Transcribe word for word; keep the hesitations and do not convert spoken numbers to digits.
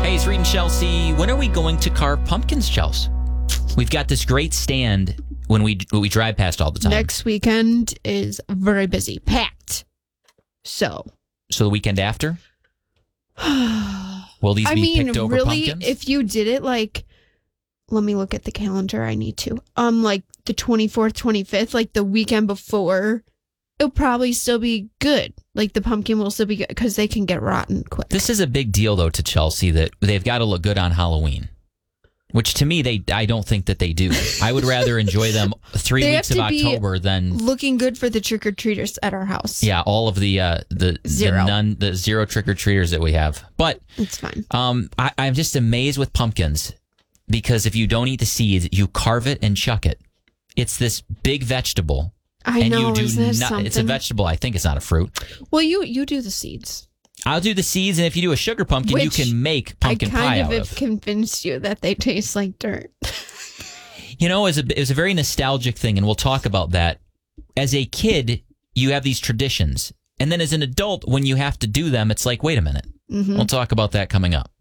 Hey, it's Reed and Chelsea. When are we going to carve pumpkins, Chelsea? We've got this great stand when we when we drive past all the time. Next weekend is very busy, packed. So. So the weekend after? Will these I be mean, picked over really, pumpkins? if you did it like, let me look at the calendar. I need to. Um, like the twenty-fourth, twenty-fifth, like the weekend before, it'll probably still be good. Like the pumpkin will still be good because they can get rotten quick. This is a big deal, though, to Chelsea that they've got to look good on Halloween. Which to me, they I don't think that they do. I would rather enjoy them three They weeks of have to be October than looking good for the trick or treaters at our house. yeah, all of the uh, the Zero. the, none, the zero trick or treaters that we have. But It's fine. um, I, I'm just amazed with pumpkins because if you don't eat the seeds, you carve it and chuck it. It's this big vegetable, I and know. you do isn't that not. It's a something? vegetable. I think it's not a fruit. Well, you you do the seeds. I'll do the seeds, and if you do a sugar pumpkin, you Which can make pumpkin I kind pie of out have of. convinced you that they taste like dirt. You know, it was, a, it was a very nostalgic thing, and we'll talk about that. As a kid, you have these traditions, and then as an adult, when you have to do them, it's like, wait a minute. Mm-hmm. We'll talk about that coming up.